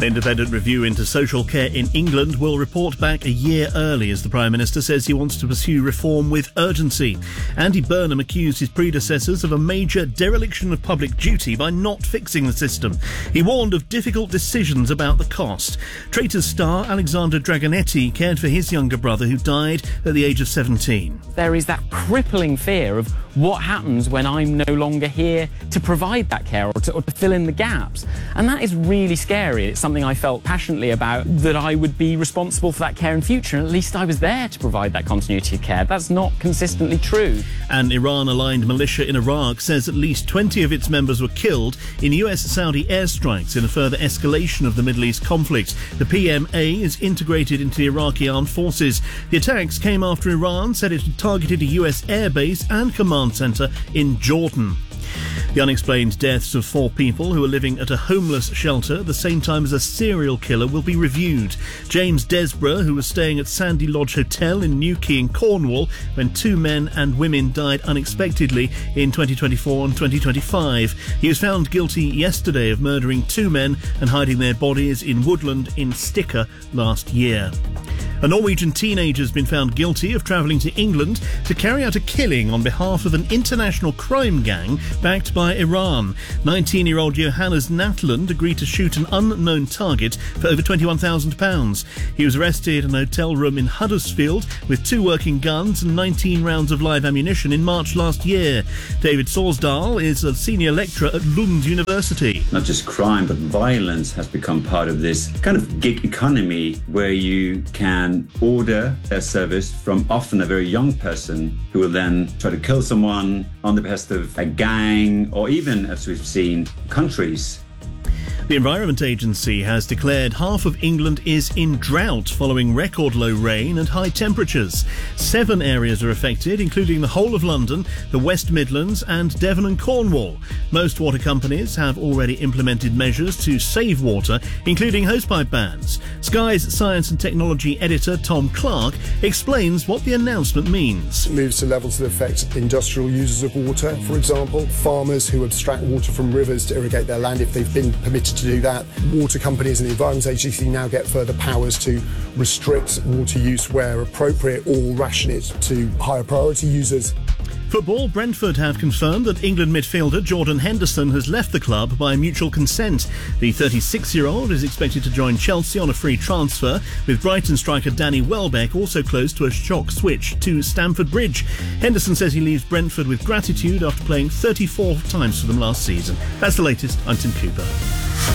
An independent review into social care in England will report back a year early as the Prime Minister says he wants to pursue reform with urgency. Andy Burnham accused his predecessors of a major dereliction of public duty by not fixing the system. He warned of difficult decisions about the cost. Traitors star Alexander Dragonetti cared for his younger brother who died at the age of 17. There is that crippling fear of what happens when I'm no longer here to provide that care or to fill in the gaps. And that is really scary. It's something I felt passionately about, that I would be responsible for that care in future, and at least I was there to provide that continuity of care. That's not consistently true. An Iran-aligned militia in Iraq says at least 20 of its members were killed in US-Saudi airstrikes in a further escalation of the Middle East conflict. The PMA is integrated into the Iraqi armed forces. The attacks came after Iran said it had targeted a US airbase and command centre in Jordan. The unexplained deaths of 4 people who are living at a homeless shelter at the same time as a serial killer will be reviewed. James Desborough, who was staying at Sandy Lodge Hotel in Newquay in Cornwall when 2 men and women died unexpectedly in 2024 and 2025. He was found guilty yesterday of murdering 2 men and hiding their bodies in woodland in Sticker last year. A Norwegian teenager has been found guilty of travelling to England to carry out a killing on behalf of an international crime gang backed by Iran. 19-year-old Johannes Natland agreed to shoot an unknown target for over £21,000. He was arrested in a hotel room in Huddersfield with 2 working guns and 19 rounds of live ammunition in March last year. David Sorsdahl is a senior lecturer at Lund University. Not just crime, but violence has become part of this kind of gig economy where you can order a service from often a very young person who will then try to kill someone on the behest of a gang or even, as we've seen, countries. The Environment Agency has declared half of England is in drought following record low rain and high temperatures. 7 areas are affected, including the whole of London, the West Midlands and Devon and Cornwall. Most water companies have already implemented measures to save water, including hosepipe bans. Sky's science and technology editor Tom Clark explains what the announcement means. It moves to levels that affect industrial users of water, for example, farmers who abstract water from rivers to irrigate their land if they've been permitted to do that. Water companies and the Environment Agency now get further powers to restrict water use where appropriate or ration it to higher priority users. Football, Brentford have confirmed that England midfielder Jordan Henderson has left the club by mutual consent. The 36-year-old is expected to join Chelsea on a free transfer, with Brighton striker Danny Welbeck also close to a shock switch to Stamford Bridge. Henderson says he leaves Brentford with gratitude after playing 34 times for them last season. That's the latest. I'm Tim Cooper.